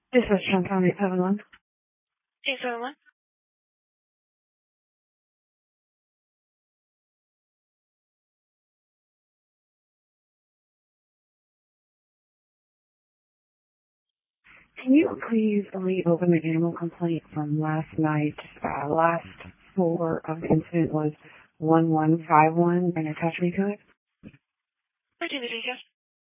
This is Sean County 71. 871. Can you please reopen the animal complaint from last night? Last four of the incident was 1151 and attach me to it? Where do the details?